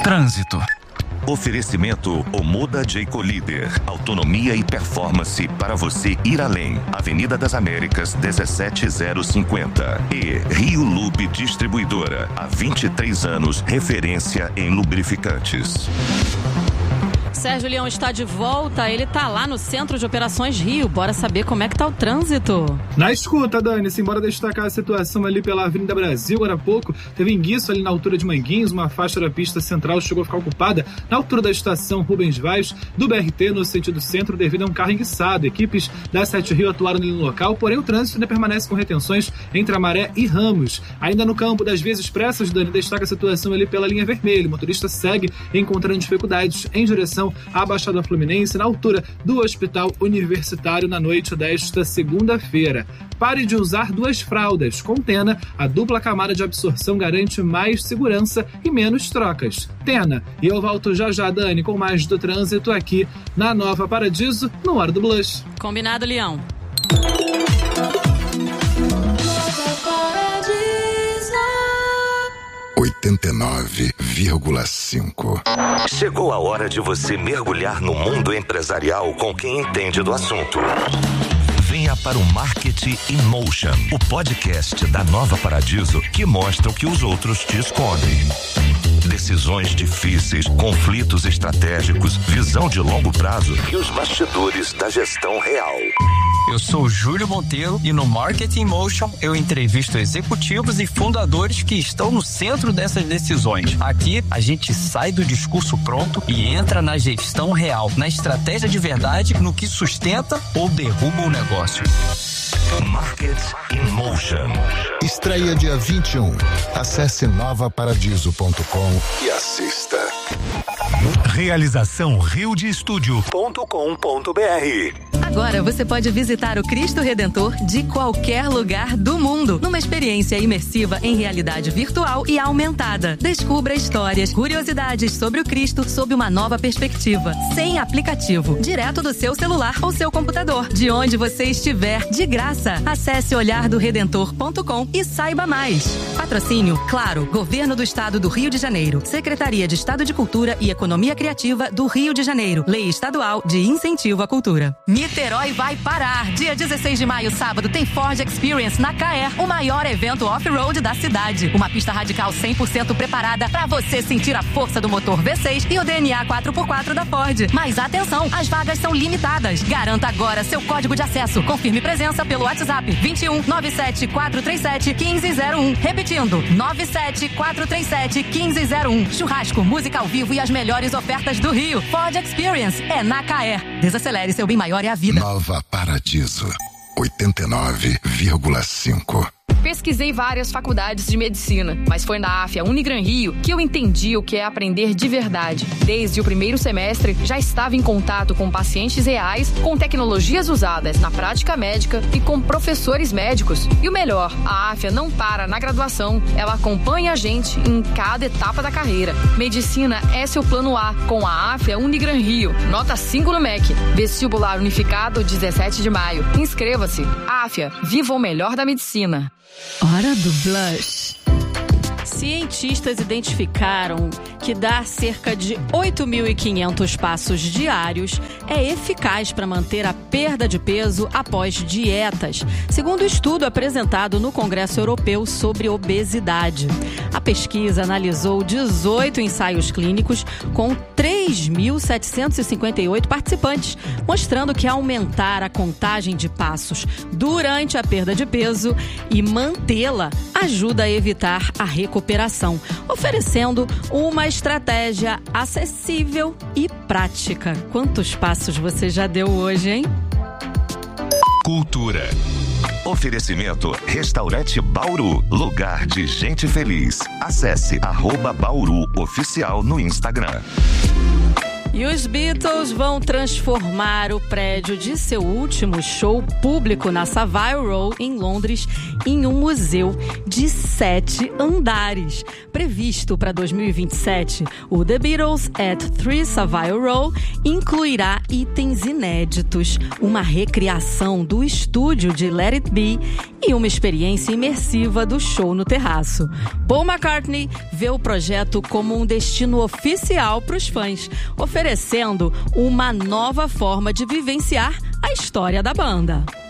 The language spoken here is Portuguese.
Trânsito. Oferecimento Omoda Jayco Líder. Autonomia e performance para você ir além. Avenida das Américas, 17050. E Rio Lube Distribuidora. Há 23 anos, referência em lubrificantes. Sérgio Leão está de volta, ele está lá no Centro de Operações Rio. Bora saber como é que tá o trânsito. Na escuta, Dani, embora destacar a situação ali pela Avenida Brasil, agora há pouco, teve enguiço ali na altura de Manguinhos, uma faixa da pista central chegou a ficar ocupada na altura da estação Rubens Vaz, do BRT no sentido centro, devido a um carro enguiçado. Equipes da 7 Rio atuaram ali no local, porém o trânsito ainda permanece com retenções entre Amaré e Ramos. Ainda no campo das vias expressas, Dani, destaca a situação ali pela linha vermelha. O motorista segue encontrando dificuldades em direção à Baixada Fluminense, na altura do Hospital Universitário, na noite desta segunda-feira. Pare de usar duas fraldas. Com Tena, a dupla camada de absorção garante mais segurança e menos trocas. Tena. E eu volto já, Dani, com mais do trânsito aqui na Nova Paradiso, no Hora do Blush. Combinado, Leão. 89,5. Chegou a hora de você mergulhar no mundo empresarial com quem entende do assunto. Venha para o Marketing in Motion, o podcast da Nova Paradiso que mostra o que os outros te escondem. Decisões difíceis, conflitos estratégicos, visão de longo prazo e os bastidores da gestão real. Eu sou Júlio Monteiro e no Marketing Motion eu entrevisto executivos e fundadores que estão no centro dessas decisões. Aqui a gente sai do discurso pronto e entra na gestão real, na estratégia de verdade, no que sustenta ou derruba o negócio. Market in Motion. Estreia dia 21. Acesse novaparadiso.com e assista. Realização riodestudio.com.br. Agora você pode visitar o Cristo Redentor de qualquer lugar do mundo, numa experiência imersiva em realidade virtual e aumentada. Descubra histórias, curiosidades sobre o Cristo sob uma nova perspectiva, sem aplicativo, direto do seu celular ou seu computador, de onde você estiver, de graça. Acesse olhardoredentor.com e saiba mais. Patrocínio, claro, Governo do Estado do Rio de Janeiro, Secretaria de Estado de Cultura e Economia Criativa do Rio de Janeiro, Lei Estadual de Incentivo à Cultura. Niterói vai parar. Dia 16 de maio, sábado, tem Ford Experience na Caer, o maior evento off-road da cidade. Uma pista radical 100% preparada para você sentir a força do motor V6 e o DNA 4x4 da Ford. Mas atenção, as vagas são limitadas. Garanta agora seu código de acesso. Confirme presença pelo WhatsApp 21 97 437 1501. Repetindo, 97 437 1501. Churrasco, música ao vivo e as melhores ofertas do Rio. Ford Experience é na Caer. Desacelere, seu bem maior é a vida. Nova Paradiso, 89,5. Pesquisei várias faculdades de medicina, mas foi na AFIA Unigran Rio que eu entendi o que é aprender de verdade. Desde o primeiro semestre, já estava em contato com pacientes reais, com tecnologias usadas na prática médica e com professores médicos. E o melhor, a AFIA não para na graduação, ela acompanha a gente em cada etapa da carreira. Medicina é seu plano A, com a AFIA Unigran Rio. Nota 5 no MEC. Vestibular unificado, 17 de maio. Inscreva-se. AFIA, viva o melhor da medicina. Hora do Blush. Cientistas identificaram que dar cerca de 8.500 passos diários é eficaz para manter a perda de peso após dietas, segundo o estudo apresentado no Congresso Europeu sobre Obesidade. A pesquisa analisou 18 ensaios clínicos com 3.758 participantes, mostrando que aumentar a contagem de passos durante a perda de peso e mantê-la ajuda a evitar a recuperação, oferecendo uma estratégia acessível e prática. Quantos passos você já deu hoje, hein? Cultura. Oferecimento Restaurante Bauru, lugar de gente feliz. Acesse @Bauru Oficial no Instagram. E os Beatles vão transformar o prédio de seu último show público na Savile Row, em Londres, em um museu de 7 andares. Previsto para 2027, o The Beatles at 3 Savile Row incluirá itens inéditos, uma recriação do estúdio de Let It Be e uma experiência imersiva do show no terraço. Paul McCartney vê o projeto como um destino oficial para os fãs, oferecendo uma nova forma de vivenciar a história da banda.